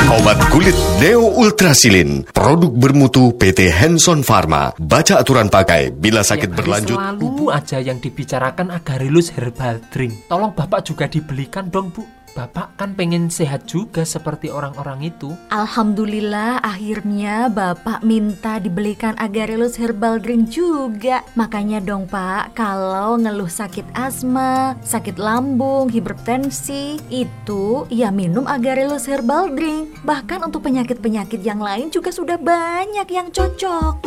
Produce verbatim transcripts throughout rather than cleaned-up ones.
Obat kulit Neo Ultrasilin, produk bermutu P T Hanson Pharma. Baca aturan pakai. Bila sakit ya, berlanjut. Selalu aja yang dibicarakan Agarelus Herbal Drink. Tolong Bapak juga dibelikan dong, Bu. Bapak kan pengen sehat juga seperti orang-orang itu. Alhamdulillah akhirnya Bapak minta dibelikan Agarelus Herbal Drink juga. Makanya dong Pak, kalau ngeluh sakit asma, sakit lambung, hipertensi, itu ya minum Agarelus Herbal Drink. Bahkan untuk penyakit-penyakit yang lain juga sudah banyak yang cocok.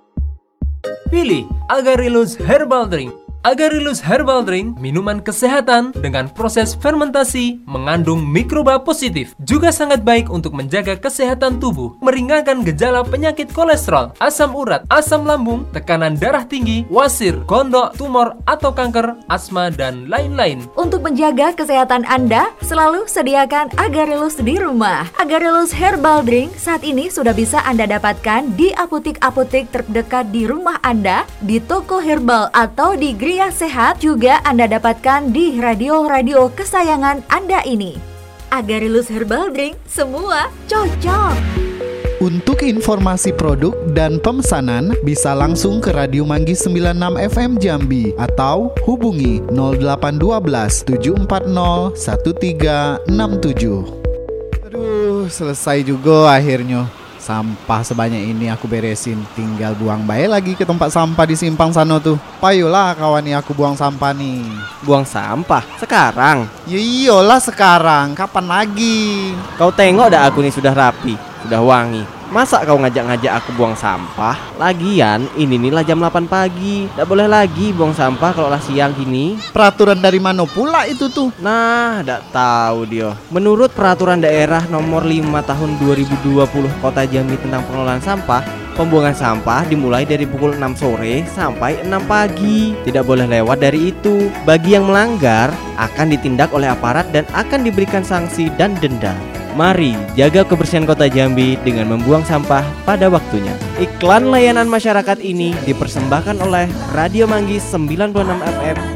Pilih Agarelus Herbal Drink. Agarelus Herbal Drink, minuman kesehatan dengan proses fermentasi, mengandung mikroba positif. Juga sangat baik untuk menjaga kesehatan tubuh, meringankan gejala penyakit kolesterol, asam urat, asam lambung, tekanan darah tinggi, wasir, gondok, tumor atau kanker, asma, dan lain-lain. Untuk menjaga kesehatan Anda, selalu sediakan Agarelus di rumah. Agarelus Herbal Drink saat ini sudah bisa Anda dapatkan di apotek-apotek terdekat di rumah Anda, di toko herbal atau di Gria Sehat, juga Anda dapatkan di radio-radio kesayangan Anda ini. Agarelus Herbal Drink, semua cocok. Untuk informasi produk dan pemesanan bisa langsung ke Radio Manggis sembilan puluh enam F M Jambi atau hubungi nol delapan satu dua tujuh empat nol satu tiga enam tujuh. Aduh, selesai juga akhirnya. Sampah sebanyak ini aku beresin, tinggal buang bae lagi ke tempat sampah di simpang sana tuh. Payolah kawan nih aku buang sampah nih. Buang sampah? Sekarang? Ya iyalah sekarang, kapan lagi? Kau tengok dah aku nih sudah rapi, sudah wangi. Masa kau ngajak-ngajak aku buang sampah? Lagian ini nih lah jam delapan pagi, tak boleh lagi buang sampah kalau lah siang gini. Peraturan dari mana pula itu tuh? Nah, tak tahu dia. Menurut peraturan daerah nomor lima tahun dua ribu dua puluh Kota Jambi tentang pengelolaan sampah, pembuangan sampah dimulai dari pukul enam sore sampai enam pagi. Tidak boleh lewat dari itu. Bagi yang melanggar akan ditindak oleh aparat dan akan diberikan sanksi dan denda. Mari jaga kebersihan Kota Jambi dengan membuang sampah pada waktunya. Iklan layanan masyarakat ini dipersembahkan oleh Radio Manggis sembilan puluh enam F M